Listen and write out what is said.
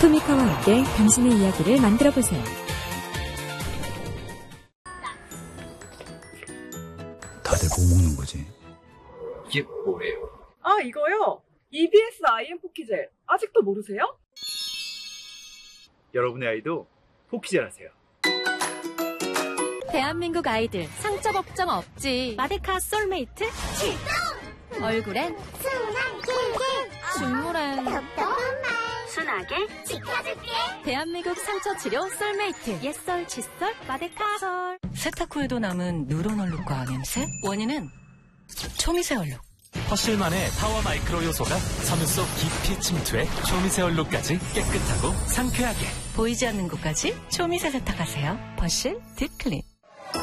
토미카와 함께 당신의 이야기를 만들어보세요. 다들 뭐 먹는 거지? 이게 뭐예요? 아, 이거요? EBS IM 포키젤. 아직도 모르세요? 여러분의 아이도 포키젤하세요. 대한민국 아이들 상처 걱정 없지. 마데카 솔메이트 출동! 얼굴엔 순한 꿀꿀, 눈물엔 순하게 지켜줄게. 대한민국 상처 치료 솔메이트. 옛설 칫솔 마데카 솔. 세탁 후에도 남은 누런 얼룩과 냄새? 원인은 초미세 얼룩. 퍼실만의 파워 마이크로 요소가 섬유 속 깊이 침투해 초미세 얼룩까지 깨끗하고 상쾌하게. 보이지 않는 곳까지 초미세 세탁하세요. 퍼실 딥클린.